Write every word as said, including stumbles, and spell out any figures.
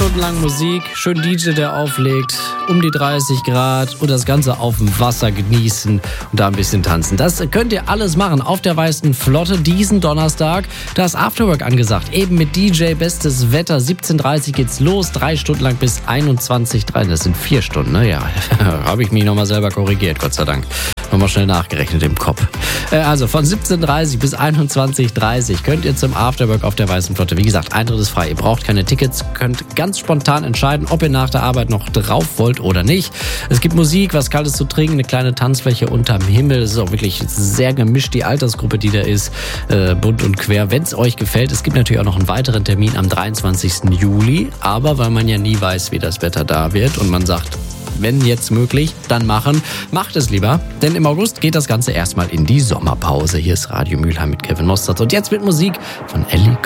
Stunden lang Musik, schön D J, der auflegt, um die dreißig Grad und das Ganze auf dem Wasser genießen und da ein bisschen tanzen. Das könnt ihr alles machen auf der Weißen Flotte diesen Donnerstag. Da ist Afterwork angesagt, eben mit D J, bestes Wetter, siebzehn Uhr dreißig geht's los, drei Stunden lang bis einundzwanzig Uhr dreißig. Das sind vier Stunden, ne? Ja, habe ich mich nochmal selber korrigiert, Gott sei Dank. Nochmal schnell nachgerechnet im Kopf. Also von siebzehn Uhr dreißig bis einundzwanzig Uhr dreißig könnt ihr zum Afterwork auf der Weißen Flotte. Wie gesagt, Eintritt ist frei. Ihr braucht keine Tickets, könnt ganz spontan entscheiden, ob ihr nach der Arbeit noch drauf wollt oder nicht. Es gibt Musik, was Kaltes zu trinken, eine kleine Tanzfläche unterm Himmel. Es ist auch wirklich sehr gemischt, die Altersgruppe, die da ist, äh, bunt und quer. Wenn es euch gefällt, es gibt natürlich auch noch einen weiteren Termin am dreiundzwanzigsten Juli. Aber weil man ja nie weiß, wie das Wetter da wird und man sagt, wenn jetzt möglich, dann machen. Macht es lieber, denn im August geht das Ganze erstmal in die Sommerpause. Hier ist Radio Mülheim mit Kevin Mostert und jetzt mit Musik von Ellie